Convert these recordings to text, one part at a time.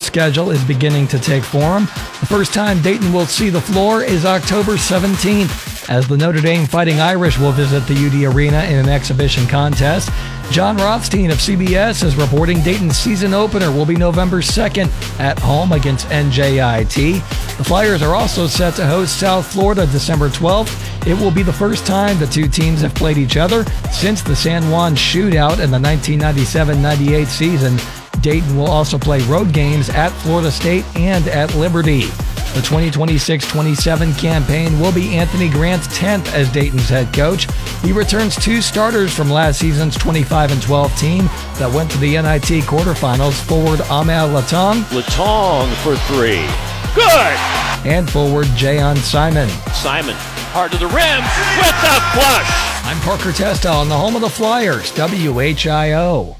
schedule is beginning to take form. The first time Dayton will see the floor is October 17th, as the Notre Dame Fighting Irish will visit the UD Arena in an exhibition contest. John Rothstein of CBS is reporting Dayton's season opener will be November 2nd at home against NJIT. The Flyers are also set to host South Florida December 12th. It will be the first time the two teams have played each other since the San Juan shootout in the 1997-98 season. Dayton will also play road games at Florida State and at Liberty. The 2026-27 campaign will be Anthony Grant's 10th as Dayton's head coach. He returns two starters from last season's 25-12 team that went to the NIT quarterfinals, forward Ahmed Latong. Latong for three. Good! And forward Jayon Simon. Simon, hard to the rim, with the flush! I'm Parker Testa on the home of the Flyers, WHIO.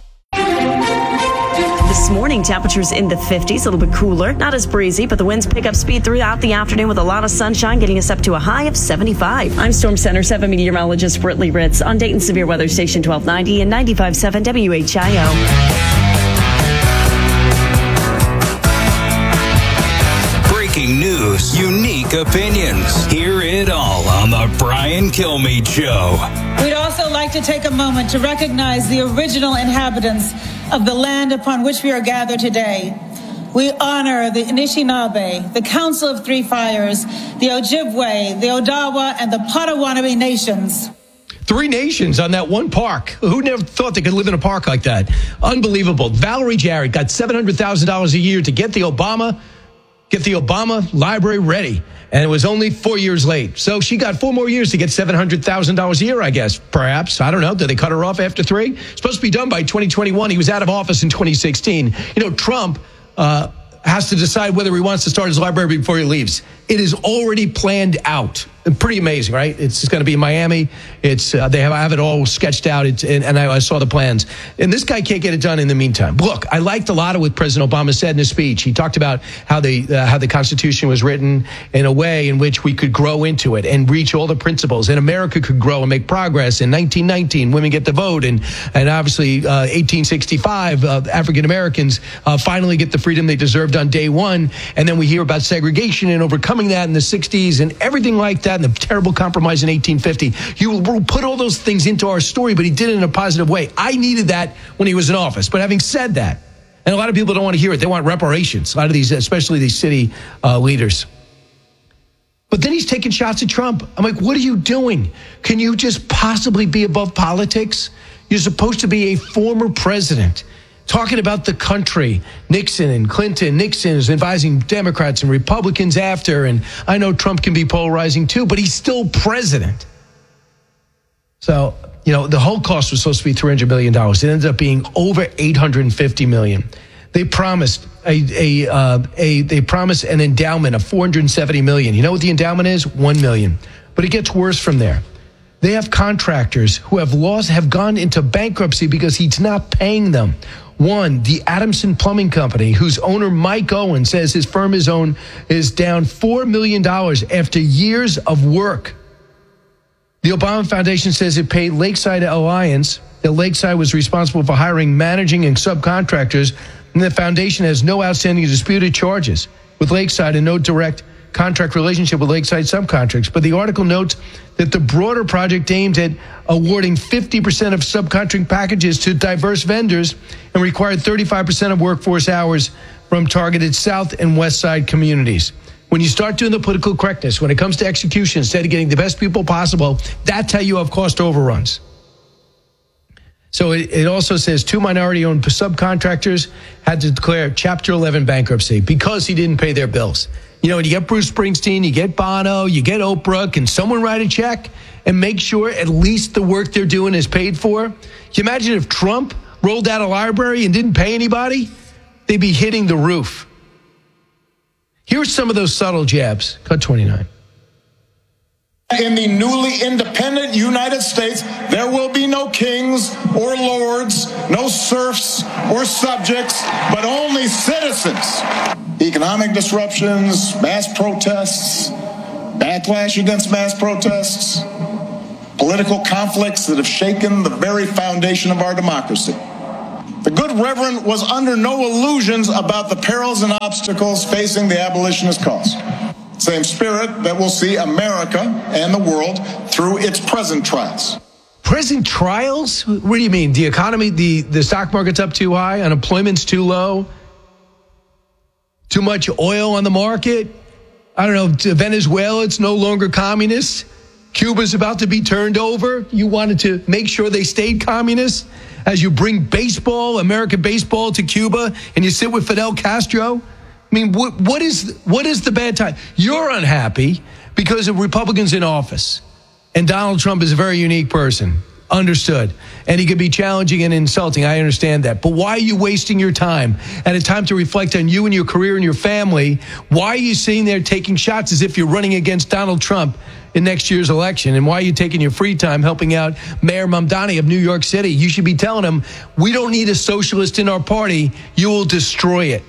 This morning, temperatures in the 50s, a little bit cooler, not as breezy, but the winds pick up speed throughout the afternoon with a lot of sunshine, getting us up to a high of 75. I'm Storm Center 7 meteorologist Brittany Ritz on Dayton Severe Weather Station 1290 and 95.7 WHIO. Breaking news, unique opinions. Hear it all on the Brian Kilmeade Show. We'd also like to take a moment to recognize the original inhabitants of the land upon which we are gathered today. We honor the Anishinaabe, the Council of Three Fires, the Ojibwe, the Odawa, and the Potawatomi nations. Three nations on that one park. Who never thought they could live in a park like that? Unbelievable. Valerie Jarrett got $700,000 a year to get the Obama library ready. And it was only 4 years late. So she got 4 more years to get $700,000 a year, I guess. Perhaps. I don't know. Did they cut her off after 3? Supposed to be done by 2021. He was out of office in 2016. You know, Trump has to decide whether he wants to start his library before he leaves. It is already planned out. Pretty amazing, right? It's going to be in Miami. It's they have it all sketched out. And I saw the plans. And this guy can't get it done in the meantime. Look, I liked a lot of what President Obama said in his speech. He talked about how the Constitution was written in a way in which we could grow into it and reach all the principles, and America could grow and make progress. In 1919, women get the vote, and obviously 1865, African Americans finally get the freedom they deserved on day one. And then we hear about segregation and overcoming that in the 60s and everything like that. And the terrible compromise in 1850. You put all those things into our story, but he did it in a positive way. I needed that when he was in office. But having said that, and a lot of people don't want to hear it, they want reparations. A lot of these, especially these city leaders. But then he's taking shots at Trump. I'm like, what are you doing? Can you just possibly be above politics? You're supposed to be a former president. Talking about the country, Nixon and Clinton. Nixon is advising Democrats and Republicans after, and I know Trump can be polarizing too, but he's still president. So, you know, the whole cost was supposed to be $300 million. It ended up being over $850 million. They promised they promised an endowment of $470 million. You know what the endowment is? $1 million. But it gets worse from there. They have contractors who have gone into bankruptcy because he's not paying them. One, the Adamson Plumbing Company, whose owner Mike Owen says his firm is down $4 million after years of work. The Obama Foundation says it paid Lakeside Alliance. That Lakeside was responsible for hiring, managing, and subcontractors, and the foundation has no outstanding disputed charges with Lakeside and no direct contract relationship with Lakeside subcontracts. But the article notes that the broader project aimed at awarding 50% of subcontract packages to diverse vendors and required 35% of workforce hours from targeted South and West Side communities. When you start doing the political correctness, when it comes to execution, instead of getting the best people possible, that's how you have cost overruns. So it also says 2 minority-owned subcontractors had to declare Chapter 11 bankruptcy because he didn't pay their bills. You know, when you get Bruce Springsteen, you get Bono, you get Oprah, can someone write a check and make sure at least the work they're doing is paid for? Can you imagine if Trump rolled out a library and didn't pay anybody? They'd be hitting the roof. Here's some of those subtle jabs. Cut 29. In the newly independent United States, there will be no kings or lords, no serfs or subjects, but only citizens. Economic disruptions, mass protests, backlash against mass protests, political conflicts that have shaken the very foundation of our democracy. The good Reverend was under no illusions about the perils and obstacles facing the abolitionist cause. Same spirit that will see America and the world through its present trials. Present trials? What do you mean? The economy, the stock market's up too high, unemployment's too low, too much oil on the market? I don't know, Venezuela, it's no longer communist. Cuba's about to be turned over. You wanted to make sure they stayed communist as you bring baseball, American baseball, to Cuba and you sit with Fidel Castro? I mean, what is the bad time? You're unhappy because of Republicans in office. And Donald Trump is a very unique person. Understood. And he can be challenging and insulting. I understand that. But why are you wasting your time at a time to reflect on you and your career and your family? Why are you sitting there taking shots as if you're running against Donald Trump in next year's election? And why are you taking your free time helping out Mayor Mamdani of New York City? You should be telling him, we don't need a socialist in our party. You will destroy it.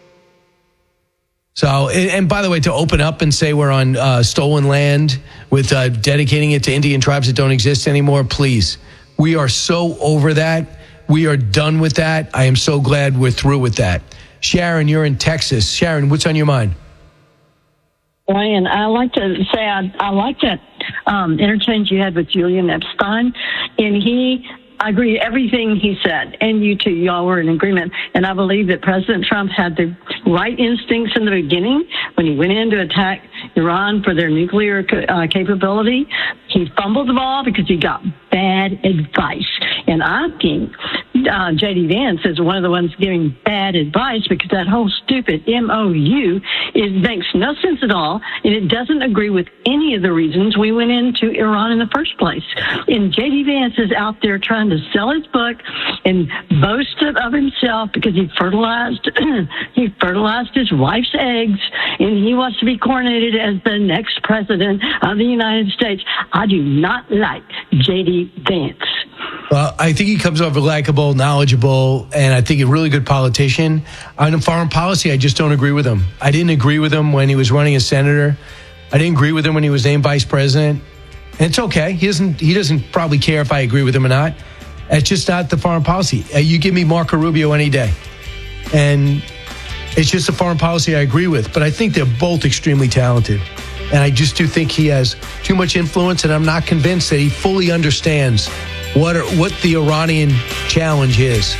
So, and by the way, to open up and say we're on stolen land with dedicating it to Indian tribes that don't exist anymore, please. We are so over that. We are done with that. I am so glad we're through with that. Sharon, you're in Texas. Sharon, what's on your mind? Brian, I like to say I like that interchange you had with Julian Epstein, and I agree with everything he said, and you two, y'all were in agreement. And I believe that President Trump had the right instincts in the beginning when he went in to attack Iran for their nuclear capability. He fumbled the ball because he got bad advice. And I think J.D. Vance is one of the ones giving bad advice because that whole stupid MOU makes no sense at all, and it doesn't agree with any of the reasons we went into Iran in the first place. And J.D. Vance is out there trying to sell his book and boast of himself because he fertilized his wife's eggs, and he wants to be coronated as the next president of the United States. I do not like J.D. Vance. Well, I think he comes off likable, knowledgeable, and I think a really good politician. On foreign policy, I just don't agree with him. I didn't agree with him when he was running as senator. I didn't agree with him when he was named vice president. And it's okay. He doesn't probably care if I agree with him or not. It's just not the foreign policy. You give me Marco Rubio any day. And it's just a foreign policy I agree with. But I think they're both extremely talented. And I just do think he has too much influence, and I'm not convinced that he fully understands what the Iranian challenge is.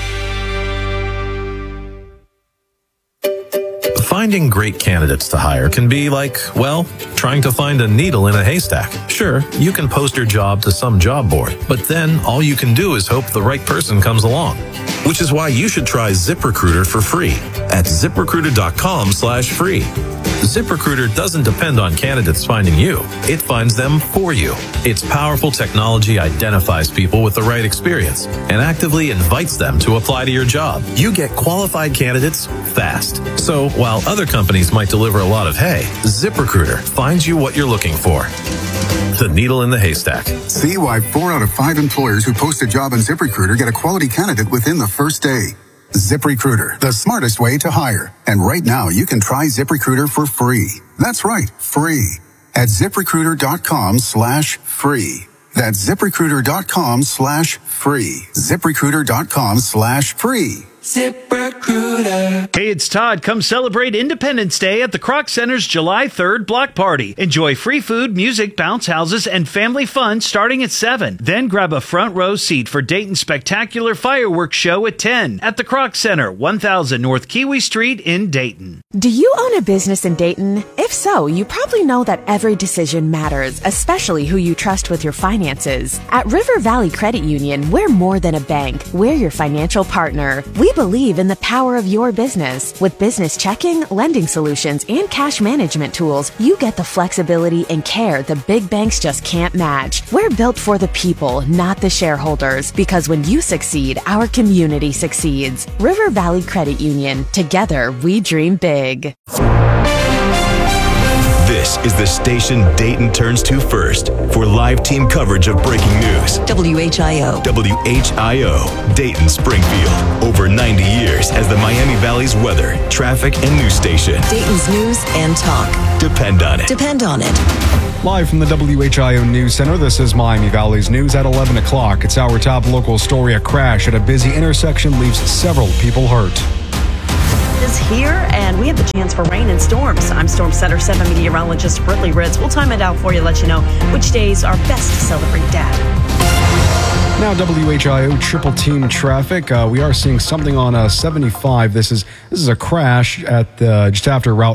Finding great candidates to hire can be like, well, trying to find a needle in a haystack. Sure, you can post your job to some job board, but then all you can do is hope the right person comes along. Which is why you should try ZipRecruiter for free at ZipRecruiter.com/free. ZipRecruiter doesn't depend on candidates finding you. It finds them for you. Its powerful technology identifies people with the right experience and actively invites them to apply to your job. You get qualified candidates fast. So while other companies might deliver a lot of hay, ZipRecruiter finds you what you're looking for. The needle in the haystack. See why 4 out of 5 employers who post a job on ZipRecruiter get a quality candidate within the first day. ZipRecruiter, the smartest way to hire. And right now, you can try ZipRecruiter for free. That's right, free. At ZipRecruiter.com/free. That's ZipRecruiter.com/free. ZipRecruiter.com/free. ZipRecruiter. Hey, it's Todd. Come celebrate Independence Day at the Kroc Center's July 3rd block party. Enjoy free food, music, bounce houses, and family fun starting at 7. Then grab a front row seat for Dayton's spectacular fireworks show at 10 at the Kroc Center, 1000 North Kiwi Street in Dayton. Do you own a business in Dayton? If so, you probably know that every decision matters, especially who you trust with your finances. At River Valley Credit Union, we're more than a bank. We're your financial partner. We believe in the power of your business. With business checking, lending solutions, and cash management tools, you get the flexibility and care the big banks just can't match. We're built for the people, not the shareholders, because when you succeed, our community succeeds. River Valley Credit Union. Together, we dream big. This is the station Dayton turns to first for live team coverage of breaking news. WHIO. WHIO, Dayton, Springfield. Over 90 years as the Miami Valley's weather, traffic, and news station. Dayton's news and talk. Depend on it. Depend on it. Live from the WHIO News Center, this is Miami Valley's news at 11 o'clock. It's our top local story. A crash at a busy intersection leaves several people hurt. Is here, and we have the chance for rain and storms. I'm Storm Center 7 meteorologist Britley Ritz. We'll time it out for you, let you know which days are best to celebrate Dad. Now, WHIO triple team traffic. We are seeing something on 75. This is a crash at just after Route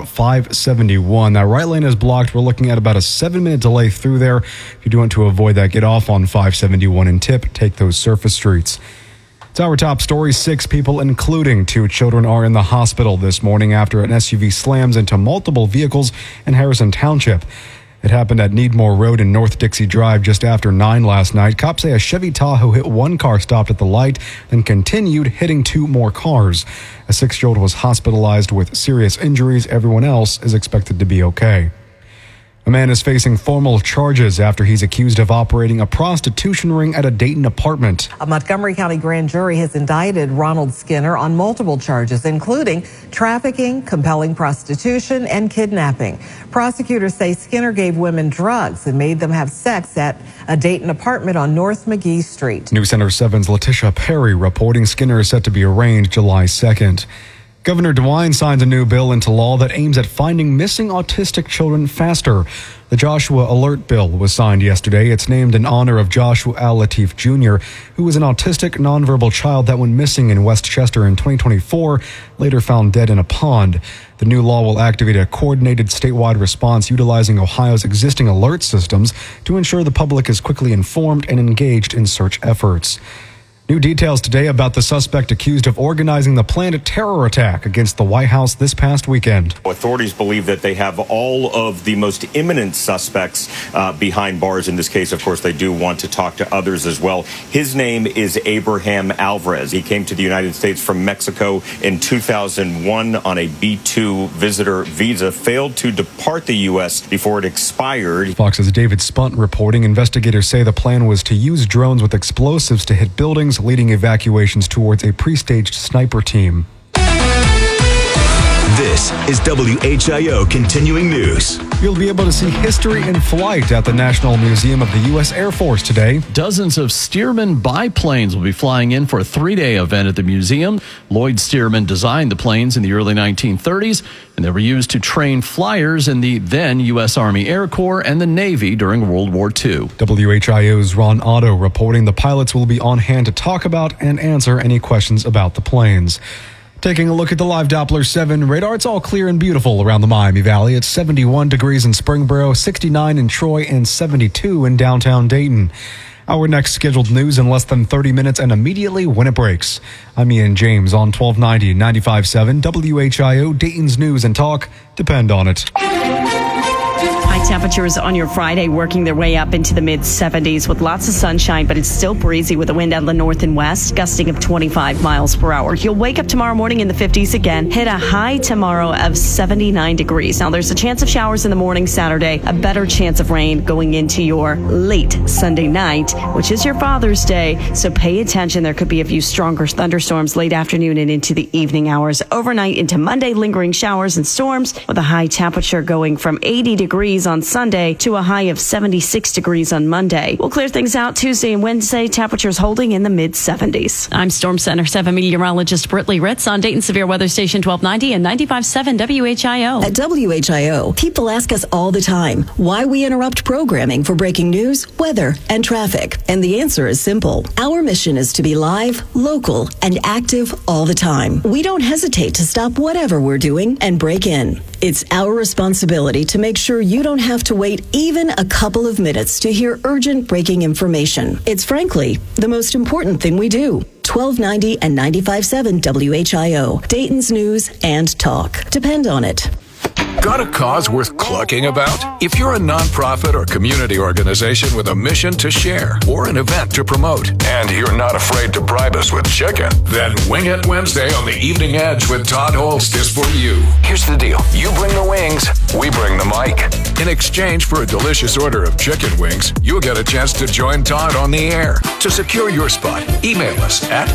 571. That right lane is blocked. We're looking at about a 7-minute delay through there. If you do want to avoid that, get off on 571 and take those surface streets. It's our top story. 6 people, including 2 children, are in the hospital this morning after an SUV slams into multiple vehicles in Harrison Township. It happened at Needmore Road and North Dixie Drive just after 9 last night. Cops say a Chevy Tahoe hit one car stopped at the light and continued hitting 2 more cars. A 6-year-old was hospitalized with serious injuries. Everyone else is expected to be okay. A man is facing formal charges after he's accused of operating a prostitution ring at a Dayton apartment. A Montgomery County grand jury has indicted Ronald Skinner on multiple charges, including trafficking, compelling prostitution, and kidnapping. Prosecutors say Skinner gave women drugs and made them have sex at a Dayton apartment on North McGee Street. News Center 7's Letitia Perry reporting Skinner is set to be arraigned July 2nd. Governor DeWine signs a new bill into law that aims at finding missing autistic children faster. The Joshua Alert Bill was signed yesterday. It's named in honor of Joshua Al Latif Jr., who was an autistic nonverbal child that went missing in Westchester in 2024, later found dead in a pond. The new law will activate a coordinated statewide response utilizing Ohio's existing alert systems to ensure the public is quickly informed and engaged in search efforts. New details today about the suspect accused of organizing the planned terror attack against the White House this past weekend. Authorities believe that they have all of the most imminent suspects behind bars. In this case, of course, they do want to talk to others as well. His name is Abraham Alvarez. He came to the United States from Mexico in 2001 on a B-2 visitor visa, failed to depart the U.S. before it expired. Fox's David Spunt reporting investigators say the plan was to use drones with explosives to hit buildings, leading evacuations towards a pre-staged sniper team. This is WHIO Continuing News. You'll be able to see history in flight at the National Museum of the U.S. Air Force today. Dozens of Stearman biplanes will be flying in for a 3-day event at the museum. Lloyd Stearman designed the planes in the early 1930s, and they were used to train flyers in the then U.S. Army Air Corps and the Navy during World War II. WHIO's Ron Otto reporting the pilots will be on hand to talk about and answer any questions about the planes. Taking a look at the live Doppler 7 radar, it's all clear and beautiful around the Miami Valley. It's 71 degrees in Springboro, 69 in Troy, and 72 in downtown Dayton. Our next scheduled news in less than 30 minutes and immediately when it breaks. I'm Ian James on 1290 95.7 WHIO, Dayton's News and Talk. Depend on it. High temperatures on your Friday working their way up into the mid-70s with lots of sunshine, but it's still breezy with a wind out of the north and west, gusting of 25 miles per hour. You'll wake up tomorrow morning in the 50s again, hit a high tomorrow of 79 degrees. Now, there's a chance of showers in the morning Saturday, a better chance of rain going into your late Sunday night, which is your Father's Day. So pay attention. There could be a few stronger thunderstorms late afternoon and into the evening hours. Overnight into Monday, lingering showers and storms with a high temperature going from 80 degrees on Sunday to a high of 76 degrees on Monday. We'll clear things out Tuesday and Wednesday. Temperatures holding in the mid-70s. I'm Storm Center 7 meteorologist Britley Ritz on Dayton Severe Weather Station 1290 and 95.7 WHIO. At WHIO, people ask us all the time why we interrupt programming for breaking news, weather, and traffic. And the answer is simple. Our mission is to be live, local, and active all the time. We don't hesitate to stop whatever we're doing and break in. It's our responsibility to make sure you don't have to wait even a couple of minutes to hear urgent breaking information. It's frankly the most important thing we do. 1290 and 95.7 WHIO, Dayton's News and Talk. Depend on it. Got a cause worth clucking about? If you're a nonprofit or community organization with a mission to share or an event to promote, and you're not afraid to bribe us with chicken, then Wing It Wednesday on the Evening Edge with Todd Holst is for you. Here's the deal. You bring the wings, we bring the mic. In exchange for a delicious order of chicken wings, you'll get a chance to join Todd on the air. To secure your spot, email us at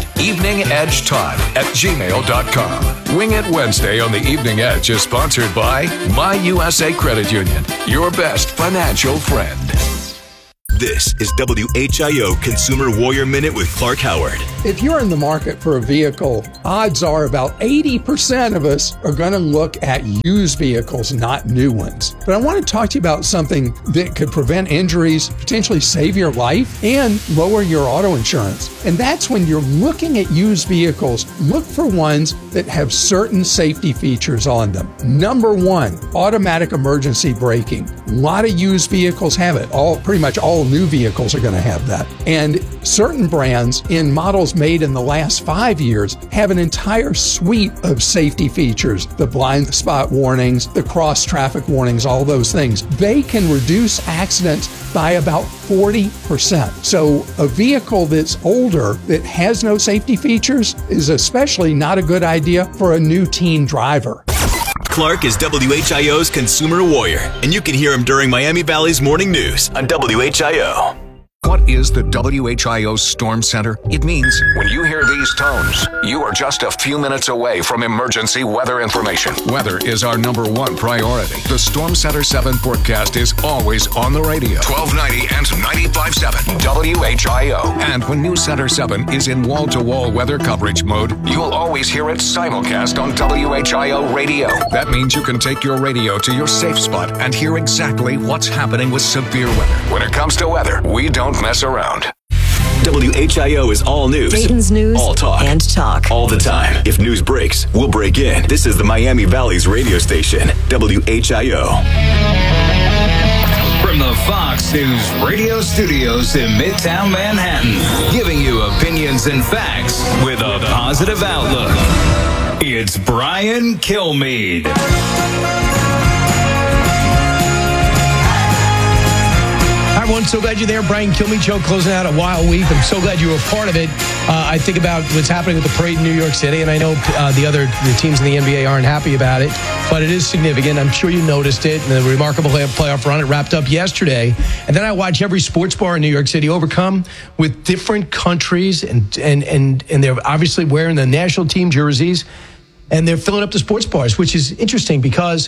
eveningedgetodd@gmail.com. Wing It Wednesday on the Evening Edge is sponsored by My USA Credit Union, your best financial friend. This is WHIO Consumer Warrior Minute with Clark Howard. If you're in the market for a vehicle, odds are about 80% of us are going to look at used vehicles, not new ones. But I want to talk to you about something that could prevent injuries, potentially save your life, and lower your auto insurance. And that's when you're looking at used vehicles, look for ones that have certain safety features on them. Number one, automatic emergency braking. A lot of used vehicles have it. Pretty much all new vehicles are going to have that. And certain brands in models made in the last 5 years have an entire suite of safety features. The blind spot warnings, the cross traffic warnings, all those things. They can reduce accidents by about 40%. So a vehicle that's older that has no safety features is especially not a good idea for a new teen driver. Clark is WHIO's Consumer Warrior, and you can hear him during Miami Valley's Morning News on WHIO. What is the WHIO Storm Center? It means when you hear these tones, you are just a few minutes away from emergency weather information. Weather is our number one priority. The Storm Center 7 forecast is always on the radio. 1290 and 95.7 WHIO. And when News Center 7 is in wall-to-wall weather coverage mode, you'll always hear it simulcast on WHIO radio. That means you can take your radio to your safe spot and hear exactly what's happening with severe weather. When it comes to weather, we don't mess around. WHIO is all news. Dayton's news all talk. And talk. All the time. If news breaks, we'll break in. This is the Miami Valley's radio station, WHIO. From the Fox News radio studios in Midtown Manhattan, giving you opinions and facts with a positive outlook. It's Brian Kilmeade. Hi, everyone. So glad you're there. Brian Kilmeade Show closing out a wild week. I'm so glad you were a part of it. I think about what's happening with the parade in New York City, and I know the teams in the NBA aren't happy about it, but it is significant. I'm sure you noticed it. And the remarkable playoff run, it wrapped up yesterday. And then I watch every sports bar in New York City overcome with different countries, and they're obviously wearing the national team jerseys, and they're filling up the sports bars, which is interesting because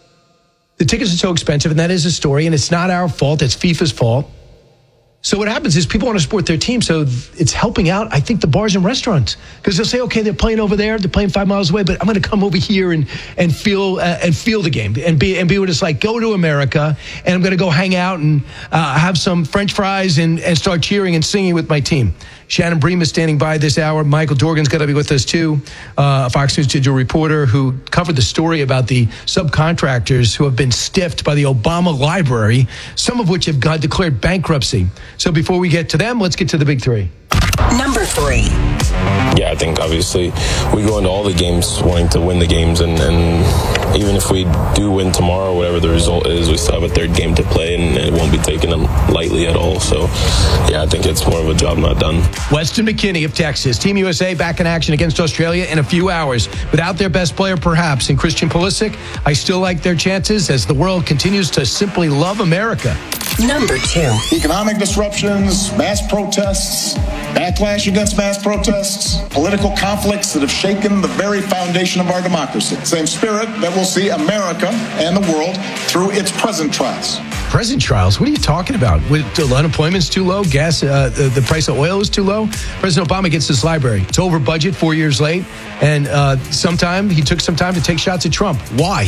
the tickets are so expensive, and that is a story, and it's not our fault. It's FIFA's fault. So what happens is people want to support their team, so it's helping out, I think, the bars and restaurants. Because they'll say, okay, they're playing over there, they're playing 5 miles away, but I'm going to come over here and feel the game and be what it's like. Go to America, and I'm going to go hang out and have some French fries and start cheering and singing with my team. Shannon Bream is standing by this hour. Michael Dorgan's going to be with us, too, a Fox News digital reporter who covered the story about the subcontractors who have been stiffed by the Obama library, some of which have declared bankruptcy. So before we get to them, let's get to the big three. Number 3. Yeah, I think obviously we go into all the games wanting to win the games, and even if we do win tomorrow, whatever the result is, we still have a third game to play, and it won't be taken lightly at all. So, yeah, I think it's more of a job not done. Weston McKennie of Texas. Team USA back in action against Australia in a few hours. Without their best player, perhaps, in Christian Pulisic, I still like their chances as the world continues to simply love America. Number 2. Economic disruptions, mass protests, backlash against mass protests, political conflicts that have shaken the very foundation of our democracy. Same spirit that will see America and the world through its present trials. Present trials? What are you talking about? Unemployment's too low? Gas, the price of oil is too low? President Obama gets this library. It's over budget, 4 years late, and he took some time to take shots at Trump. Why?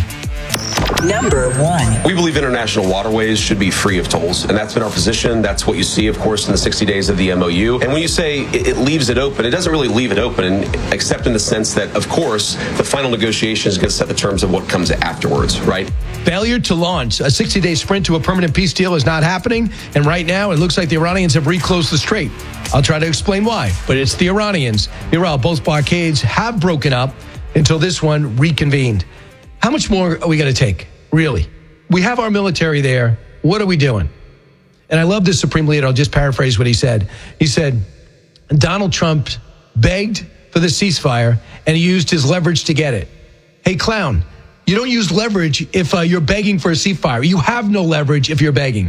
Number 1. We believe international waterways should be free of tolls, and that's been our position. That's what you see, of course, in the 60 days of the MOU. And when you say it leaves it open, it doesn't really leave it open, except in the sense that, of course, the final negotiation is going to set the terms of what comes afterwards, right? Failure to launch a 60-day sprint to a permanent peace deal is not happening, and right now it looks like the Iranians have reclosed the strait. I'll try to explain why, but it's the Iranians. Meanwhile, both blockades have broken up until this one reconvened. How much more are we going to take? Really? we have our military there. What are we doing? And I love this Supreme Leader. I'll just paraphrase what he said. He said, Donald Trump begged for the ceasefire, and he used his leverage to get it. Hey, clown, you don't use leverage if you're begging for a ceasefire. You have no leverage if you're begging.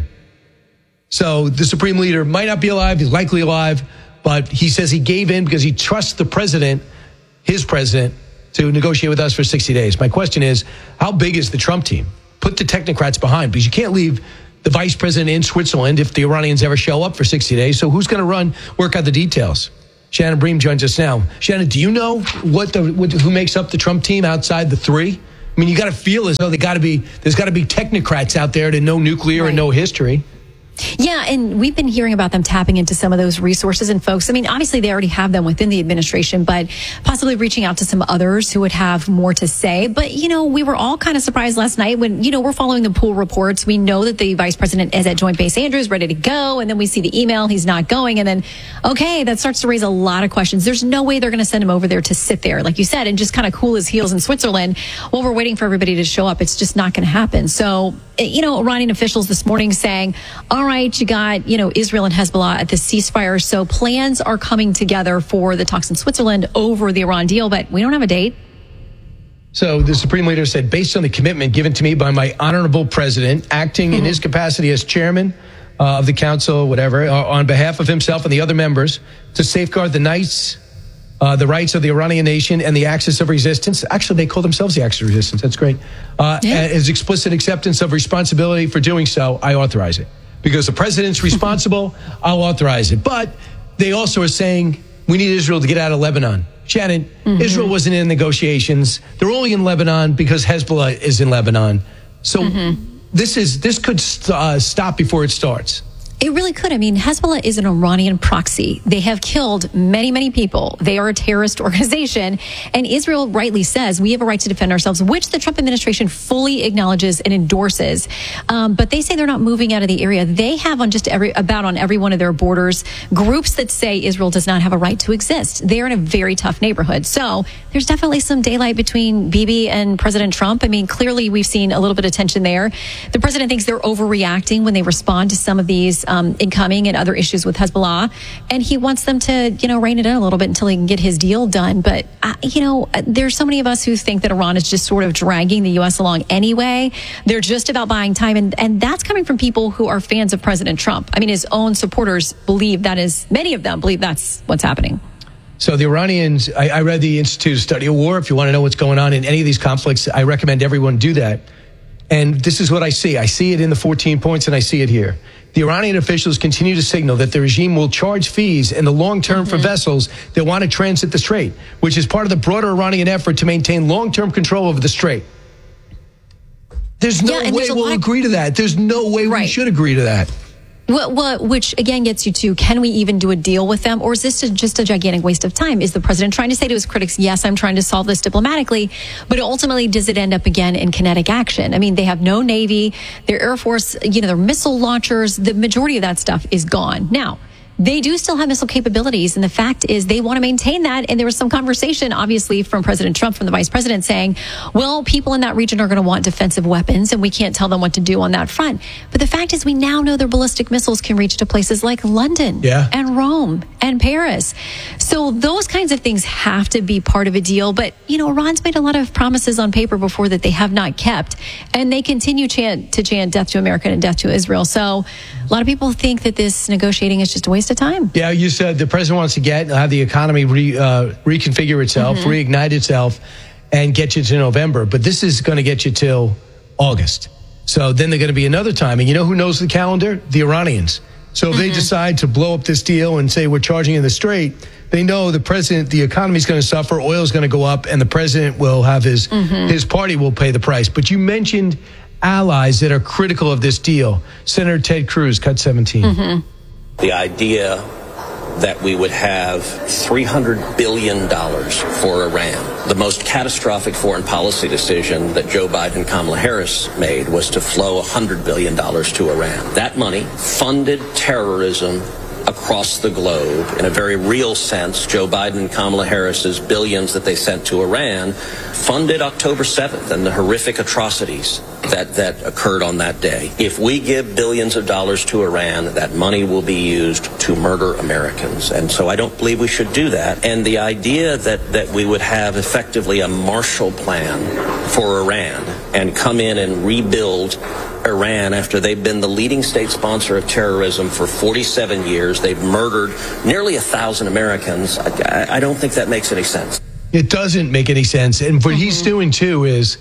So the Supreme Leader might not be alive. He's likely alive, but he says he gave in because he trusts the president, his president, to negotiate with us for 60 days. My question is, how big is the Trump team? Put the technocrats behind, because you can't leave the vice president in Switzerland if the Iranians ever show up for 60 days. So who's going to work out the details? Shannon Bream joins us now. Shannon, do you know who makes up the Trump team outside the three? I mean, you got to feel as though there's got to be technocrats out there that know nuclear and know history. Yeah, and we've been hearing about them tapping into some of those resources and folks. I mean, obviously they already have them within the administration, but possibly reaching out to some others who would have more to say. But, we were all kind of surprised last night when, we're following the pool reports. We know that the vice president is at Joint Base Andrews, ready to go. And then we see the email, he's not going. And then, okay, that starts to raise a lot of questions. There's no way they're going to send him over there to sit there, like you said, and just kind of cool his heels in Switzerland while we're waiting for everybody to show up. It's just not going to happen. So, Iranian officials this morning saying, all right, you got, Israel and Hezbollah at the ceasefire. So plans are coming together for the talks in Switzerland over the Iran deal, but we don't have a date. So the Supreme Leader said, based on the commitment given to me by my honorable president, acting in his capacity as chairman of the council, whatever, on behalf of himself and the other members, to safeguard the rights of the Iranian nation and the axis of resistance. Actually, they call themselves the axis of resistance. That's great. As explicit acceptance of responsibility for doing so, I authorize it. Because the president's responsible, I'll authorize it. But they also are saying we need Israel to get out of Lebanon. Shannon, Israel wasn't in negotiations. They're only in Lebanon because Hezbollah is in Lebanon. So this could stop before it starts. It really could. I mean, Hezbollah is an Iranian proxy. They have killed many, many people. They are a terrorist organization. And Israel rightly says we have a right to defend ourselves, which the Trump administration fully acknowledges and endorses. But they say they're not moving out of the area. They have on every one of their borders groups that say Israel does not have a right to exist. They're in a very tough neighborhood. So there's definitely some daylight between Bibi and President Trump. I mean, clearly we've seen a little bit of tension there. The president thinks they're overreacting when they respond to some of these incoming and other issues with Hezbollah. And he wants them to, rein it in a little bit until he can get his deal done. But, there's so many of us who think that Iran is just sort of dragging the U.S. along anyway. They're just about buying time. And that's coming from people who are fans of President Trump. I mean, his own supporters many of them believe that's what's happening. So the Iranians, I read the Institute of Study of War. If you want to know what's going on in any of these conflicts, I recommend everyone do that. And this is what I see. I see it in the 14 points, and I see it here. The Iranian officials continue to signal that the regime will charge fees in the long term for vessels that want to transit the strait, which is part of the broader Iranian effort to maintain long-term control over the strait. There's no way we'll agree to that. There's no way we should agree to that. Well, which again gets you to, can we even do a deal with them? Or is this just a gigantic waste of time? Is the president trying to say to his critics, yes, I'm trying to solve this diplomatically, but ultimately does it end up again in kinetic action? I mean, they have no Navy, their Air Force, their missile launchers, the majority of that stuff is gone. Now, they do still have missile capabilities, and the fact is they want to maintain that. And there was some conversation, obviously, from President Trump, from the vice president, saying, well, people in that region are going to want defensive weapons, and we can't tell them what to do on that front. But the fact is we now know their ballistic missiles can reach to places like London and Rome and Paris. So those kinds of things have to be part of a deal. But, Iran's made a lot of promises on paper before that they have not kept, and they continue to chant death to America and death to Israel. So a lot of people think that this negotiating is just a waste of time. Yeah, you said the president wants to have the economy reconfigure itself, reignite itself, and get you to November. But this is going to get you till August. So then they're going to be another time. And you know who knows the calendar? The Iranians. So if they decide to blow up this deal and say we're charging in the strait, they know the economy is going to suffer, oil is going to go up, and the president will have his party will pay the price. But you mentioned allies that are critical of this deal. Senator Ted Cruz, cut 17. The idea that we would have $300 billion for Iran. The most catastrophic foreign policy decision that Joe Biden and Kamala Harris made was to flow $100 billion to Iran. That money funded terrorism across the globe. In a very real sense, Joe Biden and Kamala Harris's billions that they sent to Iran funded October 7th and the horrific atrocities that occurred on that day. If we give billions of dollars to Iran, that money will be used to murder Americans. And so I don't believe we should do that. And the idea that we would have effectively a Marshall Plan for Iran and come in and rebuild Iran after they've been the leading state sponsor of terrorism for 47 years, they've murdered nearly 1,000 Americans, I don't think that makes any sense. It doesn't make any sense. And what he's doing, too, is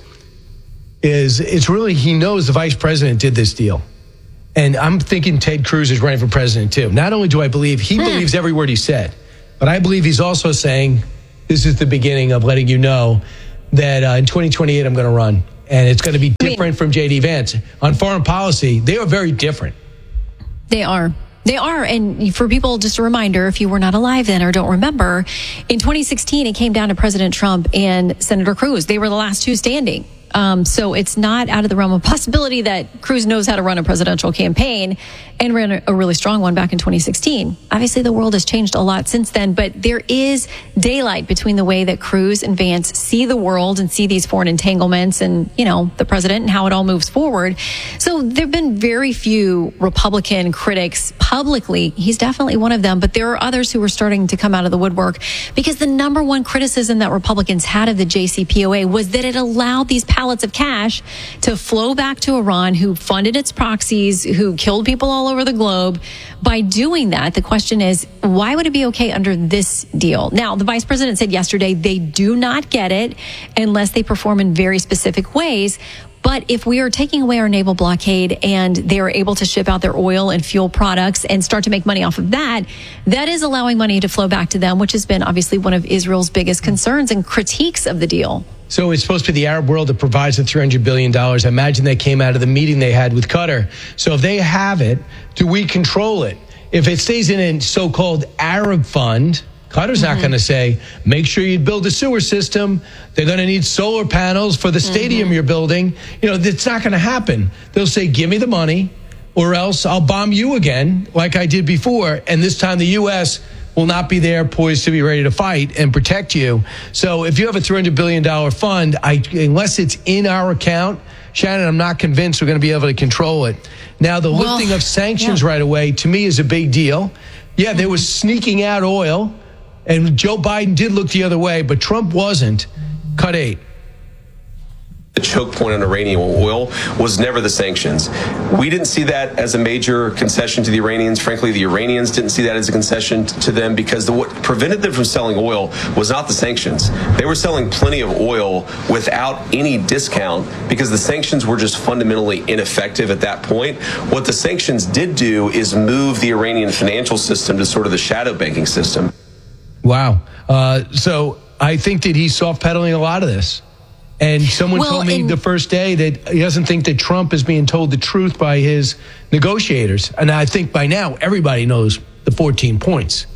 it's really, he knows the vice president did this deal. And I'm thinking Ted Cruz is running for president, too. Not only do I believe, he believes every word he said, but I believe he's also saying, this is the beginning of letting you know that in 2028, I'm going to run. And it's going to be different from J.D. Vance. On foreign policy, they are very different. They are. They are. And for people, just a reminder, if you were not alive then or don't remember, in 2016, it came down to President Trump and Senator Cruz. They were the last two standing. So it's not out of the realm of possibility that Cruz knows how to run a presidential campaign and ran a really strong one back in 2016. Obviously, the world has changed a lot since then, but there is daylight between the way that Cruz and Vance see the world and see these foreign entanglements and, you know, the president and how it all moves forward. So there have been very few Republican critics publicly. He's definitely one of them, but there are others who are starting to come out of the woodwork because the number one criticism that Republicans had of the JCPOA was that it allowed these pallets of cash to flow back to Iran, who funded its proxies, who killed people all over the globe. By doing that, the question is, why would it be okay under this deal? Now, the vice president said yesterday they do not get it unless they perform in very specific ways. But if we are taking away our naval blockade and they are able to ship out their oil and fuel products and start to make money off of that, that is allowing money to flow back to them, which has been obviously one of Israel's biggest concerns and critiques of the deal. So it's supposed to be the Arab world that provides the $300 billion. I imagine that came out of the meeting they had with Qatar. So if they have it, do we control it? If it stays in a so-called Arab fund, Qatar's not going to say, make sure you build a sewer system. They're going to need solar panels for the stadium you're building. You know, it's not going to happen. They'll say, give me the money or else I'll bomb you again like I did before. And this time the U.S. will not be there poised to be ready to fight and protect you. So if you have a $300 billion fund, unless it's in our account, Shannon, I'm not convinced we're going to be able to control it. Now, the lifting of sanctions right away, to me, is a big deal. Yeah, they were sneaking out oil, and Joe Biden did look the other way, but Trump wasn't. Cut 8. The choke point on Iranian oil was never the sanctions. We didn't see that as a major concession to the Iranians. Frankly, the Iranians didn't see that as a concession to them because what prevented them from selling oil was not the sanctions. They were selling plenty of oil without any discount because the sanctions were just fundamentally ineffective at that point. What the sanctions did do is move the Iranian financial system to sort of the shadow banking system. Wow. So I think that he's soft-pedaling a lot of this. And someone told me the first day that he doesn't think that Trump is being told the truth by his negotiators. And I think by now everybody knows the 14 points.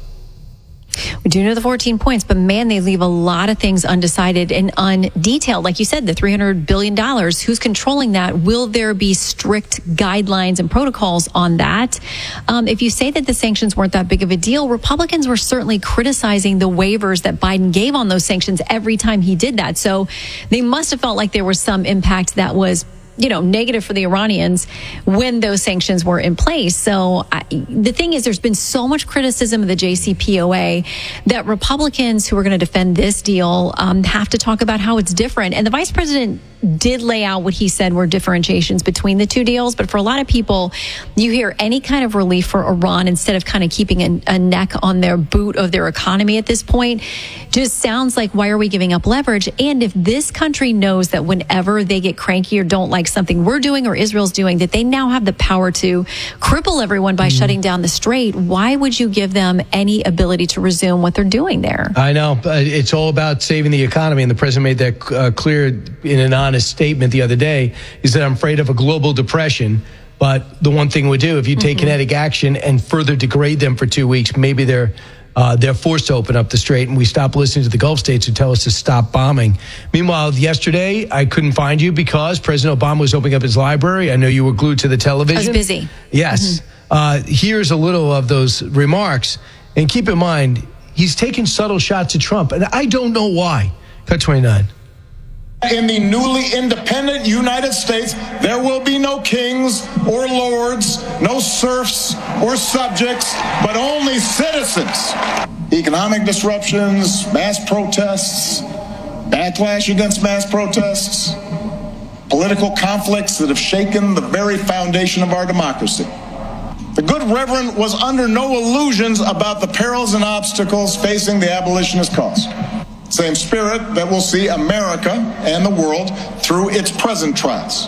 We do know the 14 points, but man, they leave a lot of things undecided and undetailed. Like you said, the $300 billion, who's controlling that? Will there be strict guidelines and protocols on that? If you say that the sanctions weren't that big of a deal, Republicans were certainly criticizing the waivers that Biden gave on those sanctions every time he did that. So they must have felt like there was some impact that was, you know, negative for the Iranians when those sanctions were in place. So the thing is, there's been so much criticism of the JCPOA that Republicans who are going to defend this deal have to talk about how it's different. And the vice president did lay out what he said were differentiations between the two deals. But for a lot of people, you hear any kind of relief for Iran instead of kind of keeping a neck on their boot of their economy at this point just sounds like, why are we giving up leverage? And if this country knows that whenever they get cranky or don't like something we're doing or Israel's doing, that they now have the power to cripple everyone by shutting down the strait, why would you give them any ability to resume what they're doing there? I know, but it's all about saving the economy. And the president made that clear in an honest statement the other day. He said, I'm afraid of a global depression. But the one thing we do, if you take kinetic action and further degrade them for 2 weeks, maybe they're forced to open up the strait, and we stop listening to the Gulf states who tell us to stop bombing. Meanwhile, yesterday, I couldn't find you because President Obama was opening up his library. I know you were glued to the television. I was busy. Yes. Here's a little of those remarks. And keep in mind, he's taking subtle shots at Trump. And I don't know why. Cut 29. In the newly independent United States, there will be no kings or lords, no serfs or subjects, but only citizens. Economic disruptions, mass protests, backlash against mass protests, political conflicts that have shaken the very foundation of our democracy. The good Reverend was under no illusions about the perils and obstacles facing the abolitionist cause. Same spirit that will see America and the world through its present trials.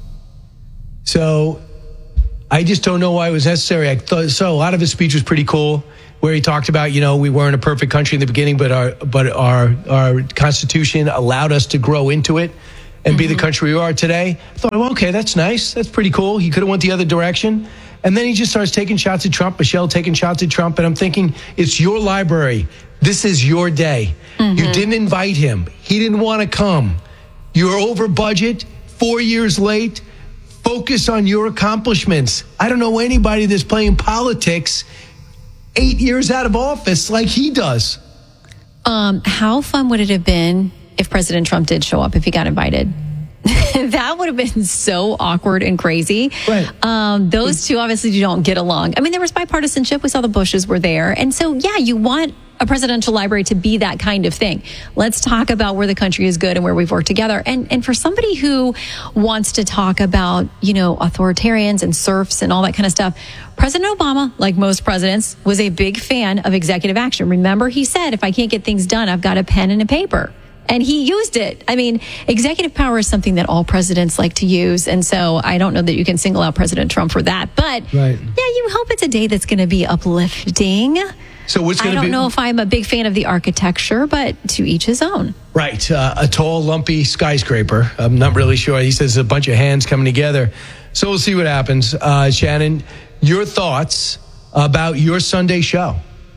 So I just don't know why it was necessary. So a lot of his speech was pretty cool, where he talked about, we weren't a perfect country in the beginning, but our Constitution allowed us to grow into it and be the country we are today. I thought, well, okay, that's nice. That's pretty cool. He could have went the other direction. And then he just starts taking shots at Trump, Michelle taking shots at Trump. And I'm thinking, it's your library. This is your day. You didn't invite him. He didn't want to come. You're over budget, 4 years late. Focus on your accomplishments. I don't know anybody that's playing politics 8 years out of office like he does. How fun would it have been if President Trump did show up, if he got invited? That would have been so awkward and crazy. Right. Those two obviously don't get along. I mean, there was bipartisanship. We saw the Bushes were there. And so, yeah, you want a presidential library to be that kind of thing. Let's talk about where the country is good and where we've worked together. And for somebody who wants to talk about, authoritarians and serfs and all that kind of stuff, President Obama, like most presidents, was a big fan of executive action. Remember, he said, if I can't get things done, I've got a pen and a paper. And he used it. I mean, executive power is something that all presidents like to use. And so I don't know that you can single out President Trump for that. But yeah, you hope it's a day that's going to be uplifting. So what's going to be? I don't know if I'm a big fan of the architecture, but to each his own. Right. A tall, lumpy skyscraper. I'm not really sure. He says a bunch of hands coming together. So we'll see what happens. Shannon, your thoughts about your Sunday show?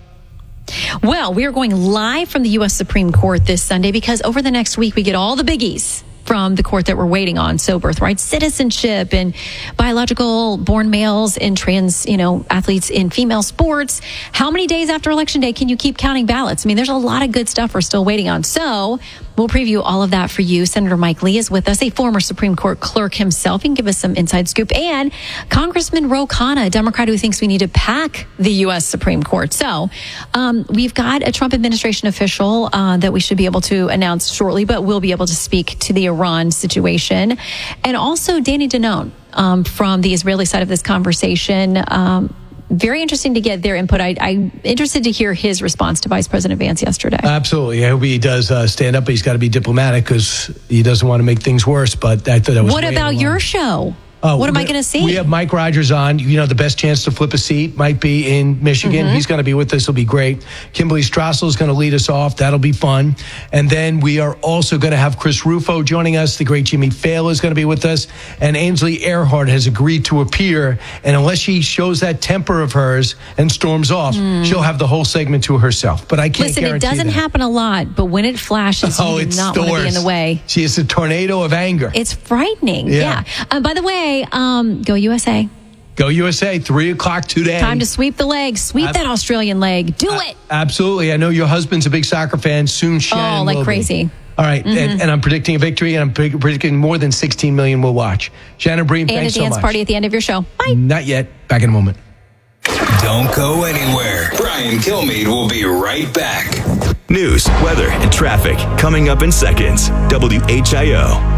Well, we are going live from the U.S. Supreme Court this Sunday because over the next week, we get all the biggies from the court that we're waiting on. So birthright citizenship and biological born males and trans, athletes in female sports. How many days after Election Day can you keep counting ballots? I mean, there's a lot of good stuff we're still waiting on. So we'll preview all of that for you. Senator Mike Lee is with us, a former Supreme Court clerk himself. He can give us some inside scoop. And Congressman Ro Khanna, a Democrat who thinks we need to pack the U.S. Supreme Court. So we've got a Trump administration official that we should be able to announce shortly, but we'll be able to speak to the Iran situation. And also Danny Danon from the Israeli side of this conversation. Very interesting to get their input. I'm interested to hear his response to Vice President Vance yesterday. Absolutely. I hope he does stand up, but he's got to be diplomatic because he doesn't want to make things worse. But I thought that was. What about your show? What am I going to see? We have Mike Rogers on. The best chance to flip a seat might be in Michigan. He's going to be with us. It'll be great. Kimberly Strassel is going to lead us off. That'll be fun. And then we are also going to have Chris Rufo joining us. The great Jimmy Fail is going to be with us. And Ainsley Earhart has agreed to appear. And unless she shows that temper of hers and storms off, she'll have the whole segment to herself. But I can't guarantee it doesn't happen a lot, but when it flashes, you do not want to be in the way. She is a tornado of anger. It's frightening. Yeah. By the way, go USA. Go USA, 3 o'clock today. Time to sweep the leg. Sweep that Australian leg. Do it. Absolutely. I know your husband's a big soccer fan. Soon Shannon will like crazy. Be. All right. And I'm predicting a victory, and I'm predicting more than 16 million will watch. Shannon Bream, thanks so much. And a dance party at the end of your show. Bye. Not yet. Back in a moment. Don't go anywhere. Brian Kilmeade will be right back. News, weather, and traffic coming up in seconds. WHIO.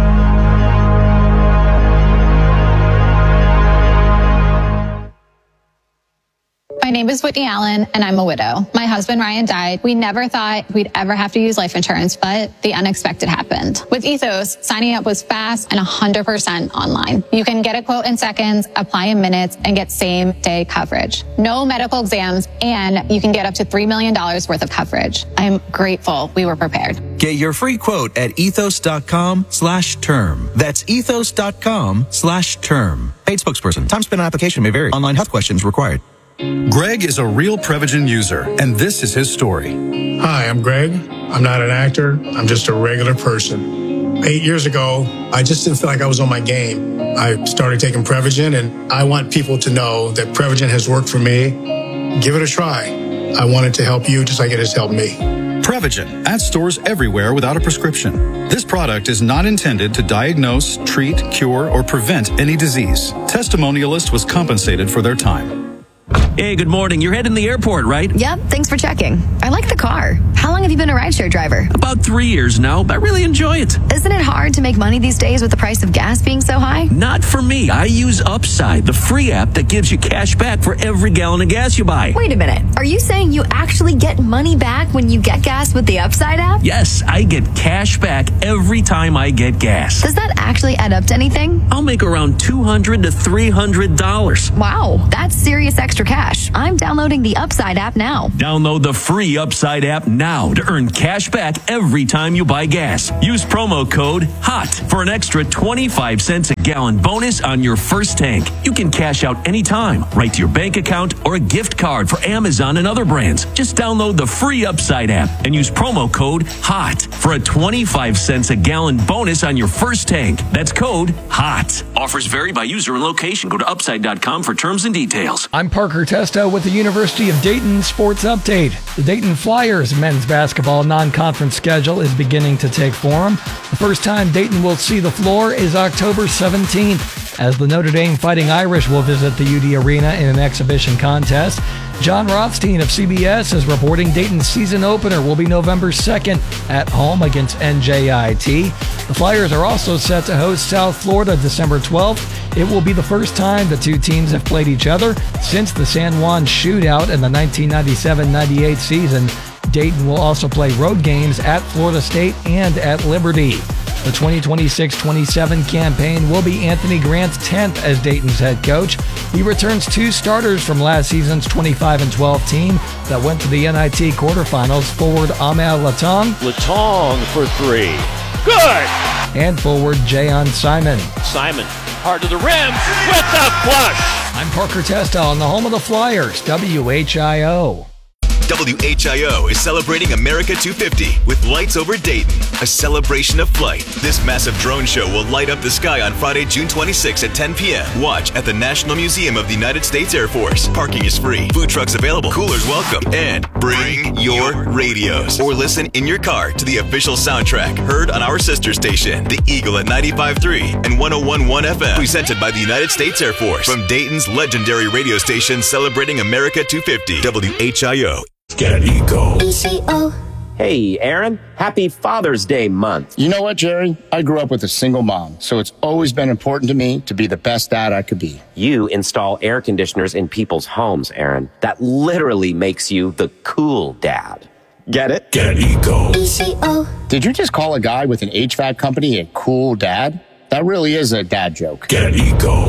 My name is Whitney Allen, and I'm a widow. My husband, Ryan, died. We never thought we'd ever have to use life insurance, but the unexpected happened. With Ethos, signing up was fast and 100% online. You can get a quote in seconds, apply in minutes, and get same-day coverage. No medical exams, and you can get up to $3 million worth of coverage. I'm grateful we were prepared. Get your free quote at ethos.com/term. That's ethos.com/term. Paid spokesperson. Time spent on application may vary. Online health questions required. Greg is a real Prevagen user, and this is his story. Hi, I'm Greg. I'm not an actor. I'm just a regular person. 8 years ago, I just didn't feel like I was on my game. I started taking Prevagen, and I want people to know that Prevagen has worked for me. Give it a try. I want it to help you just like it has helped me. Prevagen at stores everywhere without a prescription. This product is not intended to diagnose, treat, cure, or prevent any disease. Testimonialist was compensated for their time. Hey, good morning. You're heading to the airport, right? Yep, thanks for checking. I like the car. How long have you been a rideshare driver? About 3 years now. I really enjoy it. Isn't it hard to make money these days with the price of gas being so high? Not for me. I use Upside, the free app that gives you cash back for every gallon of gas you buy. Wait a minute. Are you saying you actually get money back when you get gas with the Upside app? Yes, I get cash back every time I get gas. Does that actually add up to anything? I'll make around $200 to $300. Wow, that's serious extra cash. I'm downloading the Upside app now. Download the free Upside app now to earn cash back every time you buy gas. Use promo code HOT for an extra 25 cents a gallon bonus on your first tank. You can cash out anytime, right to your bank account or a gift card for Amazon and other brands. Just download the free Upside app and use promo code HOT for a 25 cents a gallon bonus on your first tank. That's code HOT. Offers vary by user and location. Go to upside.com for terms and details. I'm Parker Testo with the University of Dayton Sports Update. The Dayton Flyers men's basketball non-conference schedule is beginning to take form. The first time Dayton will see the floor is October 17th, as the Notre Dame Fighting Irish will visit the UD Arena in an exhibition contest. John Rothstein of CBS is reporting Dayton's season opener will be November 2nd at home against NJIT. The Flyers are also set to host South Florida December 12th. It will be the first time the two teams have played each other since the San Juan shootout in the 1997-98 season. Dayton will also play road games at Florida State and at Liberty. The 2026-27 campaign will be Anthony Grant's 10th as Dayton's head coach. He returns two starters from last season's 25-12 team that went to the NIT quarterfinals, forward Amel Latong. Latong for three. Good! And forward Jayon Simon. Simon, hard to the rim with the flush. I'm Parker Testa on the home of the Flyers, WHIO. WHIO is celebrating America 250 with Lights Over Dayton, a celebration of flight. This massive drone show will light up the sky on Friday, June 26 at 10 p.m. Watch at the National Museum of the United States Air Force. Parking is free, food trucks available, coolers welcome, and bring your radios. Or listen in your car to the official soundtrack heard on our sister station, The Eagle at 95.3 and 101.1 FM. Presented by the United States Air Force from Dayton's legendary radio station celebrating America 250, WHIO. Get an Eco. Hey, Aaron. Happy Father's Day month. You know what, Jerry? I grew up with a single mom, so it's always been important to me to be the best dad I could be. You install air conditioners in people's homes, Aaron. That literally makes you the cool dad. Get it? Get an Eco. Did you just call a guy with an HVAC company a cool dad? That really is a dad joke. Get an Eco.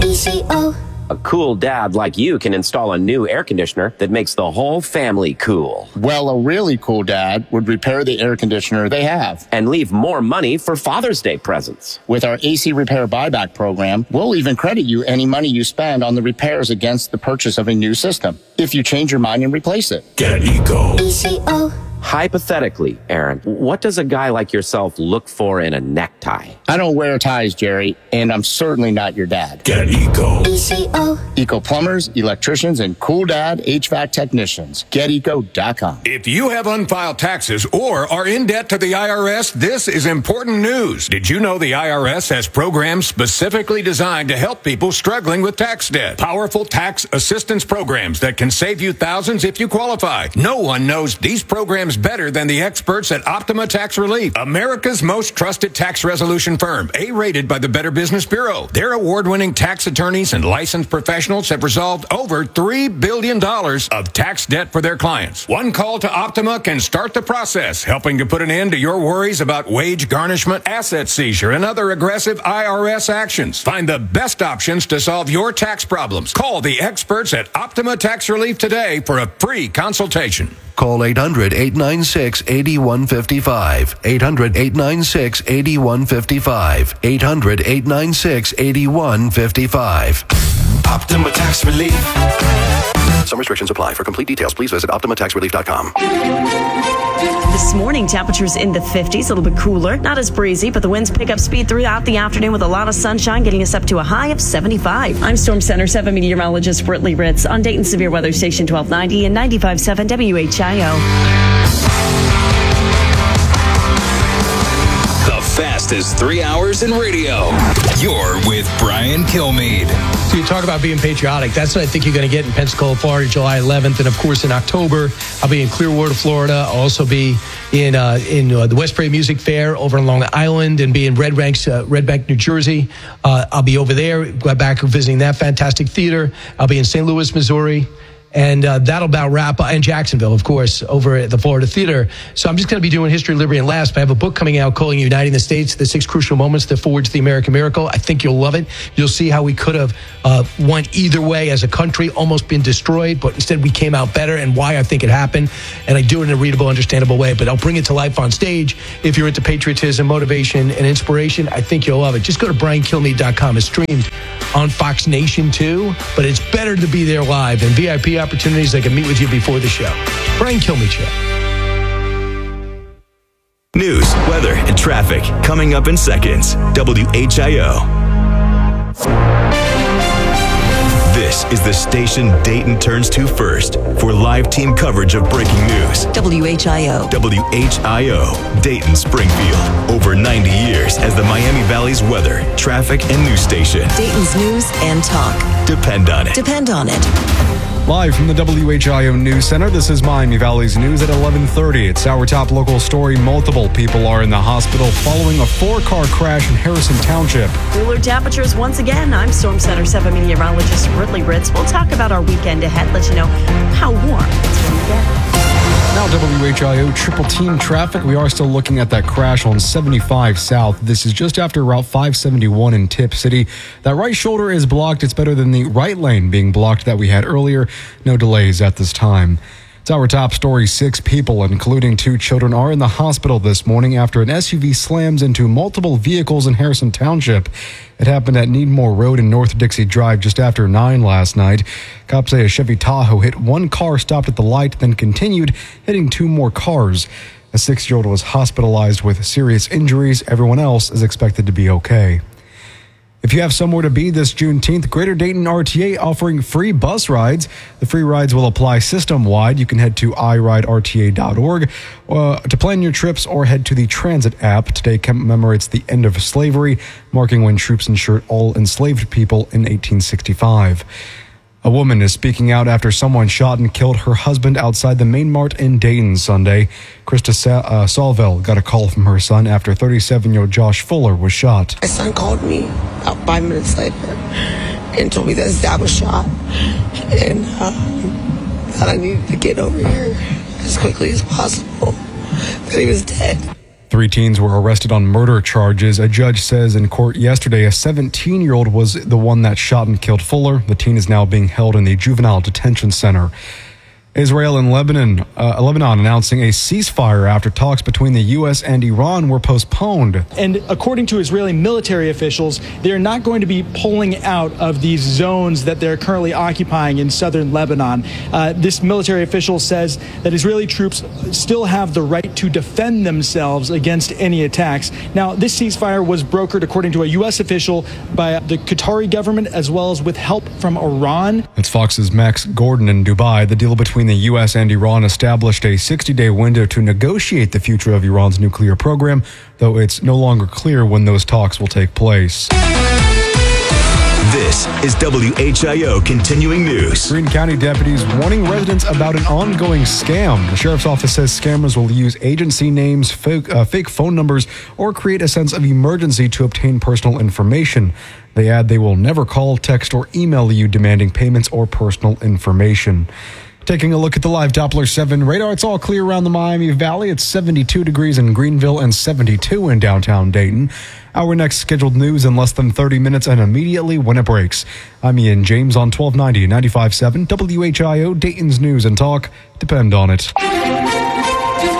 A cool dad like you can install a new air conditioner that makes the whole family cool. Well, a really cool dad would repair the air conditioner they have. And leave more money for Father's Day presents. With our AC Repair Buyback program, we'll even credit you any money you spend on the repairs against the purchase of a new system, if you change your mind and replace it. Get an Eco. Hypothetically, Aaron, what does a guy like yourself look for in a necktie? I don't wear ties, Jerry, and I'm certainly not your dad. Get an Eco. Eco plumbers, electricians, and cool dad HVAC technicians. GetEco.com. If you have unfiled taxes or are in debt to the IRS, this is important news. Did you know the IRS has programs specifically designed to help people struggling with tax debt? Powerful tax assistance programs that can save you thousands if you qualify. No one knows these programs better than the experts at Optima Tax Relief, America's most trusted tax resolution firm, A-rated by the Better Business Bureau. Their award-winning tax attorneys and licensed professionals have resolved over $3 billion of tax debt for their clients. One call to Optima can start the process, helping to put an end to your worries about wage garnishment, asset seizure, and other aggressive IRS actions. Find the best options to solve your tax problems. Call the experts at Optima Tax Relief today for a free consultation. Call 800-896-8155. 800-896-8155. 800-896-8155. Optima Tax Relief. Some restrictions apply. For complete details, please visit OptimaTaxRelief.com. This morning, temperatures in the 50s, a little bit cooler, not as breezy, but the winds pick up speed throughout the afternoon with a lot of sunshine, getting us up to a high of 75. I'm Storm Center 7 meteorologist Brittany Ritz on Dayton Severe Weather Station 1290 and 95.7 WHIO. Fastest 3 hours in radio. You're with Brian Kilmeade. So you talk about being patriotic. That's what I think you're going to get in Pensacola, Florida, July 11th. And, of course, in October, I'll be in Clearwater, Florida. I'll also be in the West Prairie Music Fair over on Long Island and be in Red Bank, New Jersey. I'll be over there, go back visiting that fantastic theater. I'll be in St. Louis, Missouri. And that'll about wrap up, and Jacksonville, of course, over at the Florida Theater. So I'm just going to be doing History, Liberty, and Laughs. But I have a book coming out calling Uniting the States, the 6 Crucial Moments that forged the American Miracle. I think you'll love it. You'll see how we could have went either way as a country, almost been destroyed, but instead we came out better, and why I think it happened. And I do it in a readable, understandable way. But I'll bring it to life on stage. If you're into patriotism, motivation, and inspiration, I think you'll love it. Just go to BrianKilmeade.com. It's streamed on Fox Nation, too. But it's better to be there live, and VIP opportunities. I can meet with you before the show. Brian Kilmeade Show. News, weather, and traffic coming up in seconds. WHIO. This is the station Dayton turns to first for live team coverage of breaking news. WHIO. WHIO, Dayton, Springfield. Over 90 years as the Miami Valley's weather, traffic, and news station. Dayton's news and talk. Depend on it. Depend on it. Live from the WHIO News Center, this is Miami Valley's news at 11:30. It's our top local story. Multiple people are in the hospital following a 4-car crash in Harrison Township. Cooler temperatures once again. I'm Storm Center 7 meteorologist Brittany Ritz. We'll talk about our weekend ahead, let you know how warm it's going to get. Now WHIO triple team traffic. We are still looking at that crash on 75 South. This is just after Route 571 in Tip City. That right shoulder is blocked. It's better than the right lane being blocked that we had earlier. No delays at this time. It's our top story. 6 people, including 2 children, are in the hospital this morning after an SUV slams into multiple vehicles in Harrison Township. It happened at Needmore Road and North Dixie Drive just after 9 last night. Cops say a Chevy Tahoe hit 1 car, stopped at the light, then continued, hitting 2 more cars. A 6-year-old was hospitalized with serious injuries. Everyone else is expected to be okay. If you have somewhere to be this Juneteenth, Greater Dayton RTA offering free bus rides. The free rides will apply system-wide. You can head to iRideRTA.org to plan your trips or head to the Transit app. Today commemorates the end of slavery, marking when troops ensured all enslaved people in 1865. A woman is speaking out after someone shot and killed her husband outside the Main Mart in Dayton Sunday. Krista Salvell got a call from her son after 37-year-old Josh Fuller was shot. My son called me about 5 minutes later and told me that his dad was shot and that I needed to get over here as quickly as possible, that he was dead. 3 teens were arrested on murder charges. A judge says in court yesterday a 17-year-old was the one that shot and killed Fuller. The teen is now being held in the juvenile detention center. Israel and Lebanon announcing a ceasefire after talks between the U.S. and Iran were postponed. And according to Israeli military officials, they're not going to be pulling out of these zones that they're currently occupying in southern Lebanon. This military official says that Israeli troops still have the right to defend themselves against any attacks. Now, this ceasefire was brokered, according to a U.S. official, by the Qatari government as well as with help from Iran. It's Fox's Max Gordon in Dubai. The deal between the U.S. and Iran established a 60-day window to negotiate the future of Iran's nuclear program, though it's no longer clear when those talks will take place. This is WHIO Continuing News. Greene County deputies warning residents about an ongoing scam. The sheriff's office says scammers will use agency names, fake phone numbers, or create a sense of emergency to obtain personal information. They add they will never call, text, or email you demanding payments or personal information. Taking a look at the live Doppler 7 radar, it's all clear around the Miami Valley. It's 72 degrees in Greenville and 72 in downtown Dayton. Our next scheduled news in less than 30 minutes and immediately when it breaks. I'm Ian James on 1290 95.7 WHIO, Dayton's News and Talk. Depend on it.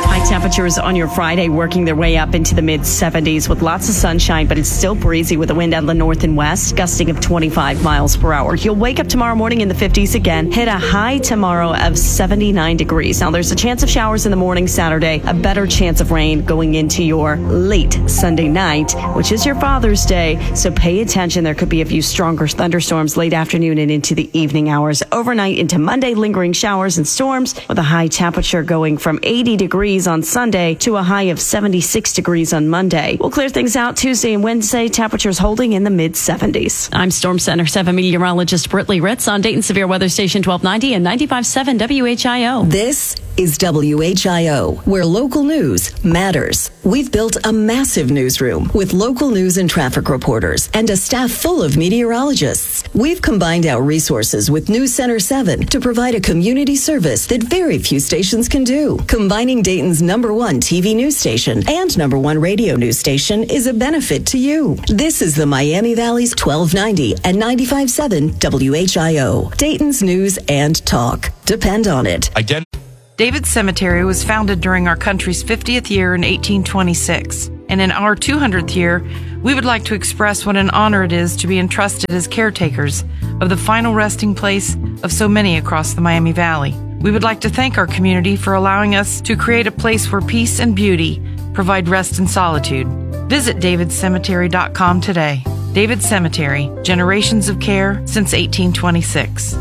High temperatures on your Friday working their way up into the mid-70s with lots of sunshine, but it's still breezy with a wind out of the north and west, gusting of 25 miles per hour. You'll wake up tomorrow morning in the 50s again, hit a high tomorrow of 79 degrees. Now, there's a chance of showers in the morning Saturday, a better chance of rain going into your late Sunday night, which is your Father's Day. So pay attention. There could be a few stronger thunderstorms late afternoon and into the evening hours. Overnight into Monday, lingering showers and storms with a high temperature going from 80 degrees on Sunday to a high of 76 degrees on Monday. We'll clear things out Tuesday and Wednesday. Temperatures holding in the mid-70s. I'm Storm Center 7 meteorologist Britley Ritz on Dayton Severe Weather Station 1290 and 95.7 WHIO. This is WHIO, where local news matters. We've built a massive newsroom with local news and traffic reporters and a staff full of meteorologists. We've combined our resources with News Center 7 to provide a community service that very few stations can do. Combining Dayton's #1 TV news station and #1 radio news station is a benefit to you. This is the Miami Valley's 1290 and 95.7 WHIO. Dayton's news and talk. Depend on it. David Cemetery was founded during our country's 50th year in 1826. And in our 200th year, we would like to express what an honor it is to be entrusted as caretakers of the final resting place of so many across the Miami Valley. We would like to thank our community for allowing us to create a place where peace and beauty provide rest and solitude. Visit davidcemetery.com today. David Cemetery, generations of care since 1826.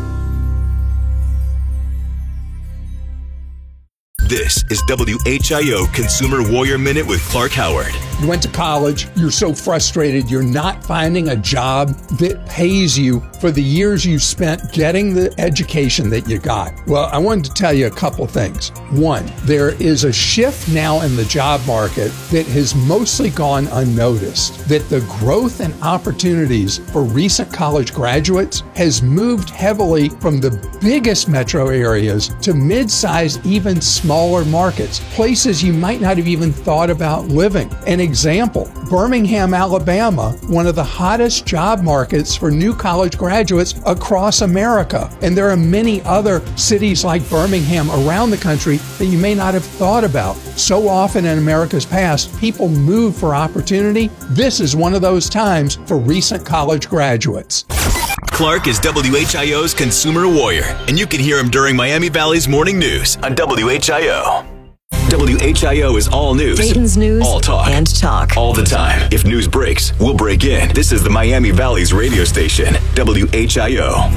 This is WHIO Consumer Warrior Minute with Clark Howard. You went to college, you're so frustrated, you're not finding a job that pays you for the years you spent getting the education that you got. Well, I wanted to tell you a couple things. One, there is a shift now in the job market that has mostly gone unnoticed, that the growth and opportunities for recent college graduates has moved heavily from the biggest metro areas to mid-sized, even smaller markets, places you might not have even thought about living. An example, Birmingham, Alabama, one of the hottest job markets for new college graduates across America. And there are many other cities like Birmingham around the country that you may not have thought about. So often in America's past, people move for opportunity. This is one of those times for recent college graduates. Clark is WHIO's Consumer Warrior, and you can hear him during Miami Valley's Morning News on WHIO. WHIO is all news. Dayton's news all talk. And talk. All the time. If news breaks, we'll break in. This is the Miami Valley's radio station, WHIO.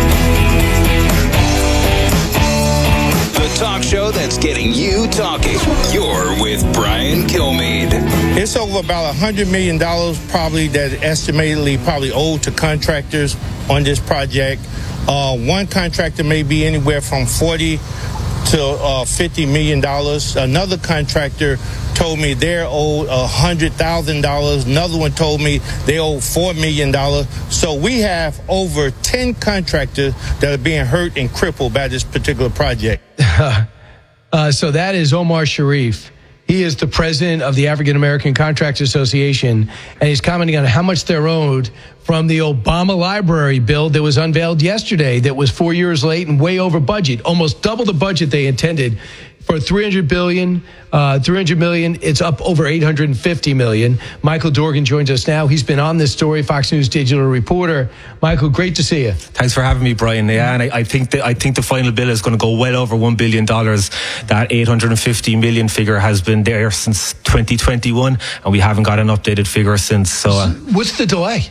The talk show that's getting you talking. You're with Brian Kilmeade. It's over about $100 million probably that estimatedly probably owed to contractors on this project. One contractor may be anywhere from $40 to $50 million. Another contractor told me they're owed $100,000. Another one told me they owe $4 million. So we have over 10 contractors that are being hurt and crippled by this particular project. So that is Omar Sharif. He is the president of the African American Contractors Association, and he's commenting on how much they're owed from the Obama library bill that was unveiled yesterday that was 4 years late and way over budget, almost double the budget they intended. For $300 million, it's up over $850 million. Michael Dorgan joins us now. He's been on this story, Fox News digital reporter. Michael, great to see you. Thanks for having me, Brian. Yeah, and I think the final bill is going to go well over $1 billion. That $850 million figure has been there since 2021, and we haven't got an updated figure since. So, what's the delay?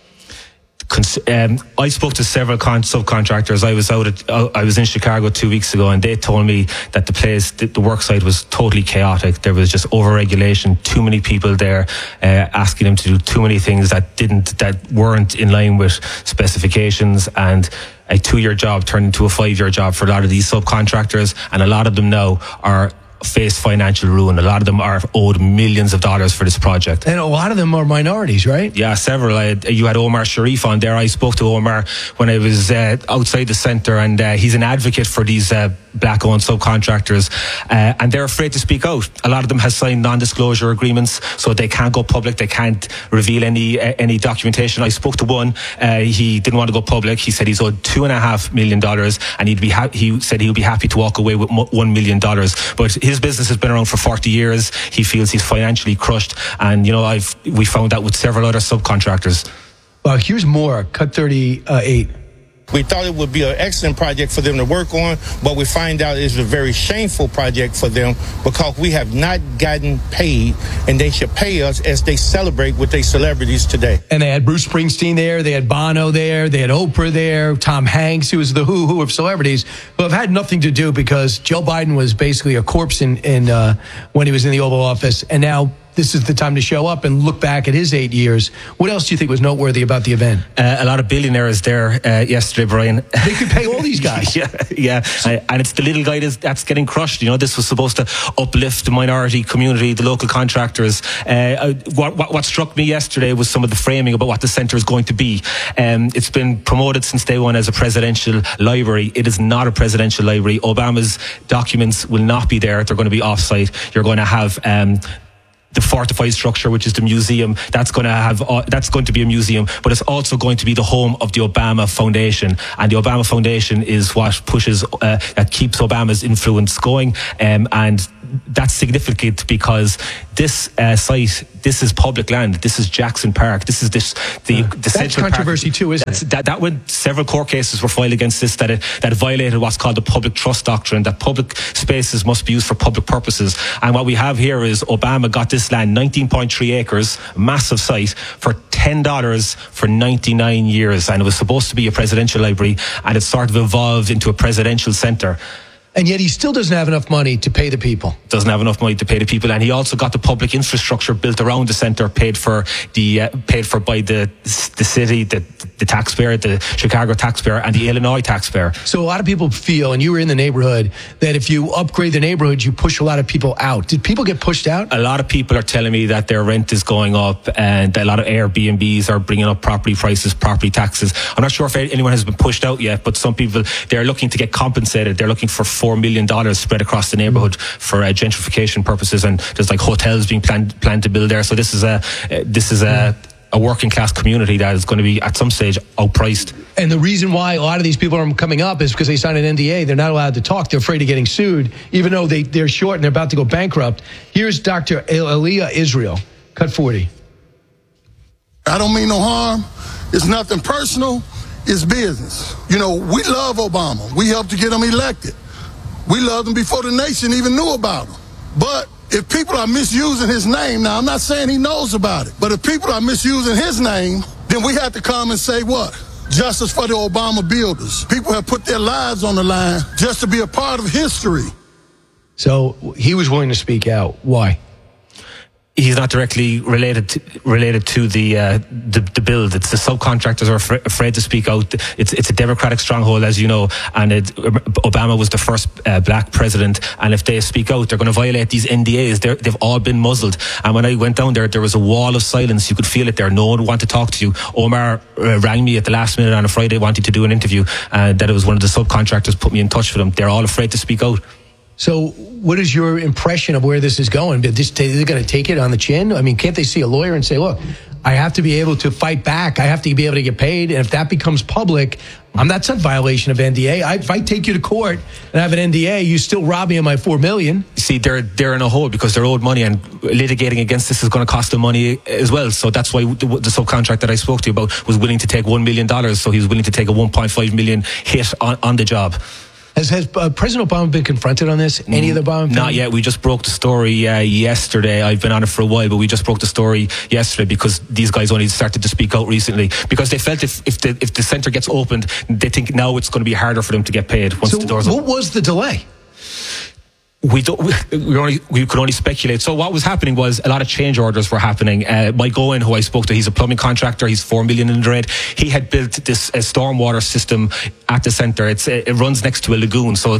I spoke to several subcontractors. I was in Chicago 2 weeks ago, and they told me that the work site was totally chaotic. There was just over-regulation, too many people there asking them to do too many things that weren't in line with specifications, and a 2-year job turned into a 5-year job for a lot of these subcontractors, and a lot of them now face financial ruin. A lot of them are owed millions of dollars for this project. And a lot of them are minorities, right? Yeah, several. You had Omar Sharif on there. I spoke to Omar when I was outside the centre, and he's an advocate for these black-owned subcontractors, and they're afraid to speak out. A lot of them has signed non-disclosure agreements, so they can't go public. They can't reveal any documentation. I spoke to one. He didn't want to go public. He said he's owed $2.5 million, and he said he'll be happy to walk away with $1 million. But his business has been around for 40 years. He feels he's financially crushed, and we found that with several other subcontractors. Well, here's more. Cut 38. We thought it would be an excellent project for them to work on, but we find out it's a very shameful project for them because we have not gotten paid, and they should pay us as they celebrate with their celebrities today. And they had Bruce Springsteen there, they had Bono there, they had Oprah there, Tom Hanks, who was the who of celebrities, who have had nothing to do because Joe Biden was basically a corpse in when he was in the Oval Office, and now this is the time to show up and look back at his 8 years. What else do you think was noteworthy about the event? A lot of billionaires there yesterday, Brian. They could pay all these guys. yeah. And it's the little guy that's getting crushed. This was supposed to uplift the minority community, the local contractors. What struck me yesterday was some of the framing about what the centre is going to be. It's been promoted since day one as a presidential library. It is not a presidential library. Obama's documents will not be there. They're going to be off-site. You're going to have the fortified structure, which is the museum. That's going to be a museum, but it's also going to be the home of the Obama Foundation, and the Obama Foundation is what pushes that keeps Obama's influence going, and that's significant because this site, this is public land. This is Jackson Park. This is the Central controversy Park. too, isn't it? That when several court cases were filed against this, that violated what's called the public trust doctrine, that public spaces must be used for public purposes. And what we have here is Obama got this land, 19.3 acres, massive site, for $10 for 99 years, and it was supposed to be a presidential library, and it sort of evolved into a presidential centre. And yet he still doesn't have enough money to pay the people. Doesn't have enough money to pay the people, and he also got the public infrastructure built around the centre, paid for by the city, the taxpayer, the Chicago taxpayer, and the Illinois taxpayer. So a lot of people feel, and you were in the neighborhood, that if you upgrade the neighborhood, you push a lot of people out. Did people get pushed out? A lot of people are telling me that their rent is going up, and a lot of Airbnbs are bringing up property prices, property taxes. I'm not sure if anyone has been pushed out yet, but some people, they're looking to get compensated. They're looking for $4 million spread across the neighborhood for gentrification purposes, and there's like hotels being planned to build there. So this is a working class community that is going to be at some stage outpriced. And the reason why a lot of these people are coming up is because they signed an NDA. They're not allowed to talk. They're afraid of getting sued, even though they're short and they're about to go bankrupt. Here's Dr. Elia Israel. Cut 40. I don't mean no harm. It's nothing personal. It's business. We love Obama. We helped to get him elected. We loved him before the nation even knew about him. But if people are misusing his name, now I'm not saying he knows about it, but if people are misusing his name, then we have to come and say what? Justice for the Obama builders. People have put their lives on the line just to be a part of history. So he was willing to speak out. Why? He's not directly related to the build. It's the subcontractors are afraid to speak out. It's a Democratic stronghold, as you know, and Obama was the first black president. And if they speak out, they're going to violate these NDAs. They've all been muzzled. And when I went down there was a wall of silence. You could feel it there. No one wanted to talk to you. Omar rang me at the last minute on a Friday, wanting to do an interview, and that it was one of the subcontractors put me in touch with them. They're all afraid to speak out. So what is your impression of where this is going? They're going to take it on the chin? I mean, can't they see a lawyer and say, look, I have to be able to fight back. I have to be able to get paid. And if that becomes public, that's a violation of NDA. If I take you to court and have an NDA, you still rob me of my $4 million. See, they're in a hole because they're owed money, and litigating against this is going to cost them money as well. So that's why the subcontract that I spoke to you about was willing to take $1 million. So he was willing to take a $1.5 million hit on the job. Has President Obama been confronted on this? Any of the Obama family? Not yet. We just broke the story yesterday. I've been on it for a while, but we just broke the story yesterday because these guys only started to speak out recently because they felt if the centre gets opened, they think now it's going to be harder for them to get paid once the doors open. What was the delay? We could only speculate. So what was happening was a lot of change orders were happening. Mike Owen, who I spoke to, he's a plumbing contractor. He's $4 million in the red. He had built this stormwater system at the centre. It runs next to a lagoon, so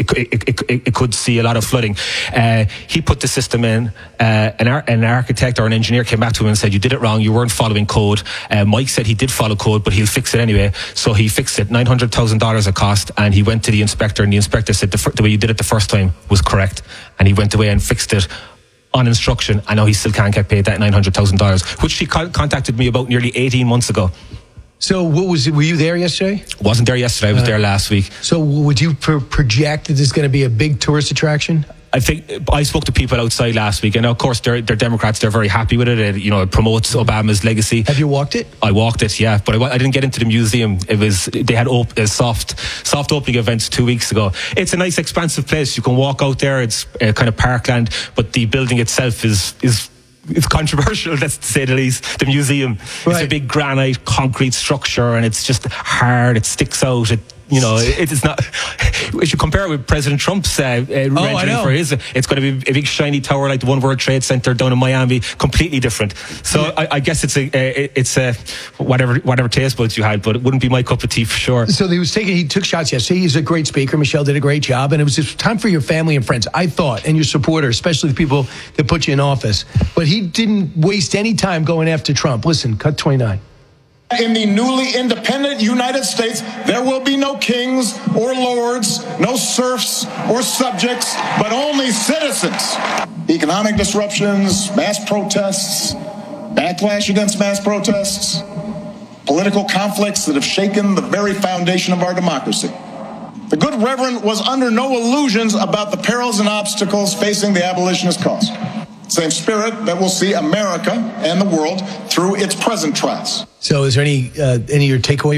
it could see a lot of flooding. He put the system in. An architect or an engineer came back to him and said, "You did it wrong. You weren't following code." Mike said he did follow code, but he'll fix it anyway. So he fixed it. $900,000 it cost, and he went to the inspector, and the inspector said the way you did it the first time was correct, and he went away and fixed it on instruction, and now he still can't get paid that $900,000, which he contacted me about nearly 18 months ago. So were you there yesterday? Wasn't there yesterday. I was there last week. So would you project that this is going to be a big tourist attraction? I think I spoke to people outside last week, and of course they're Democrats. They're very happy with it. It promotes Obama's legacy. Have you walked it? I walked it, yeah, but I didn't get into the museum. They had soft opening events 2 weeks ago. It's a nice, expansive place. You can walk out there. It's kind of parkland, but the building itself is controversial, that's to say the least. The museum, It's a big granite concrete structure, and it's just hard. It sticks out. It's not. If you compare it with President Trump's rendering for his, it's going to be a big shiny tower like the One World Trade Center down in Miami. Completely different. So I guess it's a whatever taste buds you had, but it wouldn't be my cup of tea for sure. So he took shots yesterday. He's a great speaker. Michelle did a great job, and it was just time for your family and friends, I thought, and your supporters, especially the people that put you in office. But he didn't waste any time going after Trump. Listen, cut 29. In the newly independent United States, there will be no kings or lords, no serfs or subjects, but only citizens. Economic disruptions, mass protests, backlash against mass protests, political conflicts that have shaken the very foundation of our democracy. The good Reverend was under no illusions about the perils and obstacles facing the abolitionist cause. Same spirit that will see America and the world through its present trials. So is there any of your takeaway